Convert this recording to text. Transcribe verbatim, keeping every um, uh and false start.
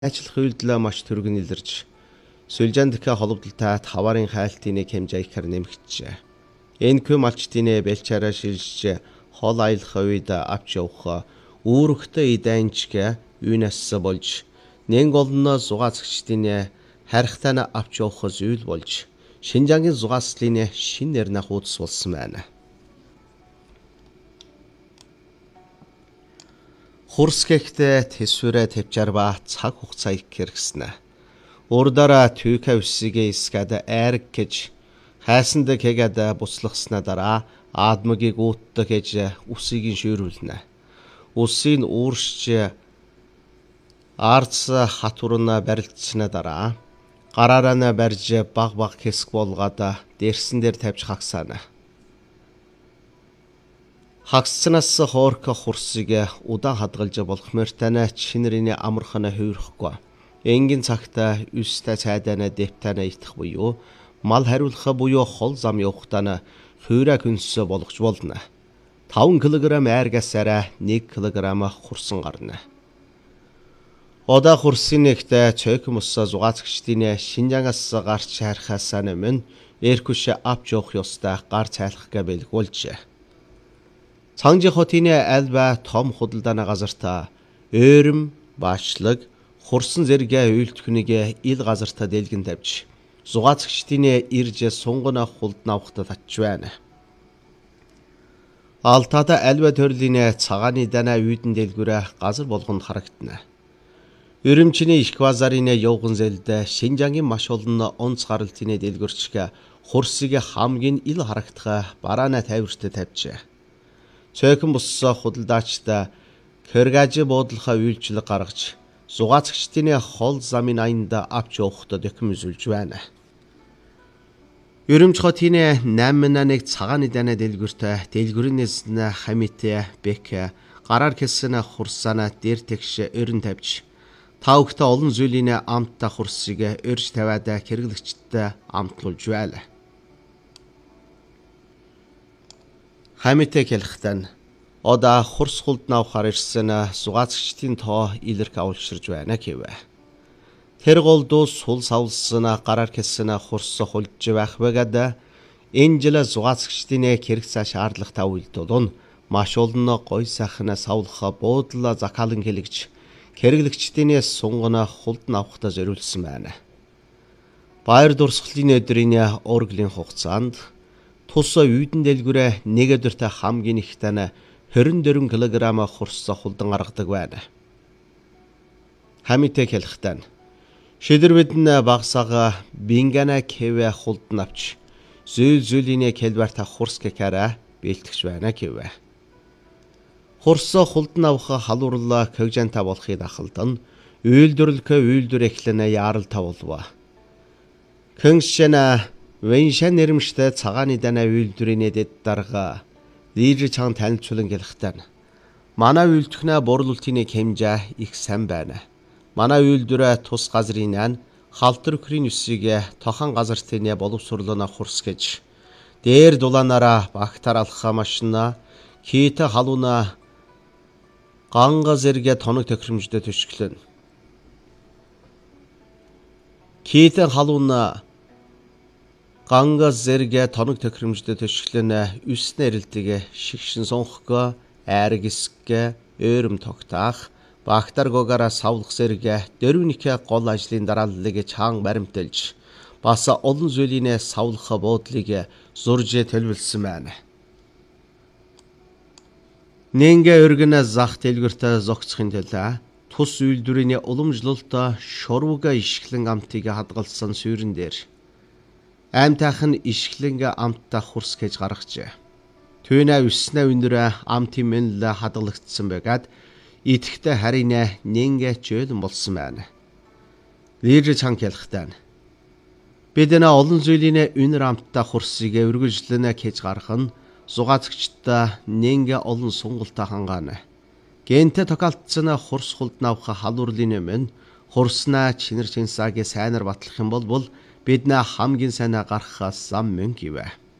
Ажил хувьдлаа маш түргэн илэрж, сүлжээндэхэ холбогдолтой таварын хайлтын хэмжээ ихэр нэмэгдэжээ. Энэхүү малчдын бэлчээрэ шилжиж, хол аялах үед авч явах үүрэгтэй идэнчгэ юунаас болж, нэн голно зугаацчдын харихтаа авч явах зүйл болж, Шинжангийн зугаацлын шин нэрнэ хуудас болсон байна. Хурс гэхдээ тэсвэрэ тавьчаар ба цаг хугацаа их хэрэгснэ. Урдаараа түйхэ үсгээ искэд айрг гэж хайсанд гэгэд буцлагснаа дараа аадмыгийг уутдаг гэж үсийг шүүрүүлнэ. Үсийг ууршиж арц хатурна барилдсна дараа гараараа нь барьж баг баг хэсэг болгоод дээрсэн дээр тавьж хагсаана. Хагснаас хоорх хурсыг удаан хадгалж болох мөртэнэ чинэрийн амархан хувирахгүй. Энгийн цагта үстэй цайдана дэвтана итэх буюу мал хариулах буюу хол зам явахтаа хувираа хүнсээ болгож болно. таван килограмм айргасаараа нэг килограмм хурсан гарна. Одаа хурсын нэгтээ цөөхөн ус зугаацчдын Шинжангаас гарч харахаас өмнө эркүш авч явах ёстой гар цайлах гэ бэлгүүлжээ. Цанжи хотын альба том худалдааны газартаа өөрөм баачлаг хурсан зэрэг үйлдвэрнийг ил газартаа дэлгэн тавьж зугаацчдын ирж сунгана хулд навхтад татж байна. Алтада альва төрлийн цагааны дана үйдэн дэлгүүрэ газар болгонд харагдана. Өрөмчний их базарын явган зэлд Шинжангийн маш олон онц гаралтын дэлгүрчгэ хурсыг хамгийн ил харагдах бараана тавирт тавьжээ. Цөөхөн бус худалдаачтай кэргаж буудлахаа үйлчлэг гаргаж зугаацчдын хол замын аянда авч явахд докюмент байна. Өрөмч хотын восемь нэг цагааны дана дэлгүрт дэлгүрнээс нь хамитэ бэк гараар хэсэн хурсаана дээр тэгш өрн тавьж тавхта олон зүйлийн амтта хурсыг өрж тавиад хэрэглэгчдэд амтлуулж байла. Хамитэ хэлэхтэн одаа хурс хулд навхаар ирсэн зугаацчдын тоо илэрх авалширж байна гэвэ. Тэр голдуу сул савлсан гараар хэсэн хурс хулж байх бэгад энэ жил зугаацчдын хэрэгцээ шаардлагатай үйлдэл нь маш олон гой сайхан савлах буудлаа закалан хэлэгж хэрэглэгчдийн сунгана хулд навхтаа зориулсан байна. Баяр дурсгалын өдрийн урлагийн хугацаанд тус үйдэн дэлгүүрээ нэг өдөрт хамгийн ихтэн двадцать четыре килограмм хурс хулдан гаргадаг байна. Хамитэ хэлэхтэн шидэр бидэн багсага бингана кевэ хулдан авч зүүл зүүлийн келбарта хурс гэхээрэ бэлтгэж байна гэвэ. Хурс хулдан авах халуурлаа көгжанта болохыг дахалдан үйлдвэрлэхэ үйлдвэр эхлэнэ яарал тавлва. Кэншэнэ Вэншэн нэрмжтэй цагааны дана үйлдвэрийн дэд дарга лидер чанга танилцуулан гэлэхтэн манай үйлдвэрнэ борлуулалтын хэмжээ их сайн байна. Манай үйлдвэр тус газрын халтар өхрийн үсийг тохон газартын боловсруулана хурс гэж дээр дулаанаараа багтаар алхах машина кит халууна ганга зэрэг тоног тохиромжтой төшгөлөн. Кит халууна ганга зэрэг тоног тохиромжтой төшгөлөн үснэ эрэлдэг шигшин сонхго айргисгэ өөрөм тогтаах багтаргоогаараа савлах зэрэг дөрвнийхээ гол ажлын дарааллыг чаан баримтэлж бас олон зүйлийн савлах буудлыг зурж төлөвлөсөн байна. Нэнгэ өргөн зах дэлгүртэ зогцохын төлөө тус үйлдвэрийн уламжлалт шурвга ишгэлэн амтыг хадгалсан сүүрэн дээр аймтайхан ишгэлэн амттай хурс гэж гаргажээ. Түүнэ үснэ өндөр амтын мэнл хадгалагдсан байгаад итгэхтэй харин нэнгэ жөөлөн болсон байна. Лидер чанга хэлэхтэн бид нэ олон зүйлийн өнөр амттай хурсыг өргөжлөнө гэж гаргах нь зугаацчдаа нэнгэ олон сонголтоо хангаана. Гэнтэ токалтсан хурс хулд навах халуурлын өмнө хурснаа чинэр чинсагийн сайнар батлах юм бол бид нэ хамгийн сайн гарах зам мөн гэвэ.